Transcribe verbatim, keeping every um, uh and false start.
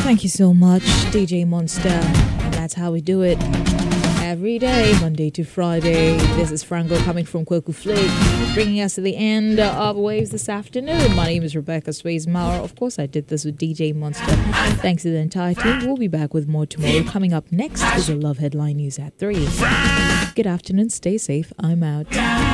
Thank you so much, D J Monster. And that's how we do it every day, Monday to Friday. This is Franco coming from Kweku Flick, bringing us to the end of Waves this afternoon. My name is Rebecca Swayze Maurer. Of course, I did this with D J Monster. Thanks to the entire team. We'll be back with more tomorrow. Coming up next is the Love Headline News at three. Good afternoon. Stay safe. I'm out.